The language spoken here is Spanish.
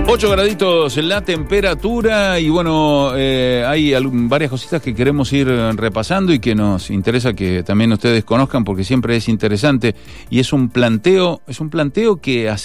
8 graditos la temperatura y bueno, hay varias cositas que queremos ir repasando y que nos interesa que también ustedes conozcan porque siempre es interesante y es un planteo que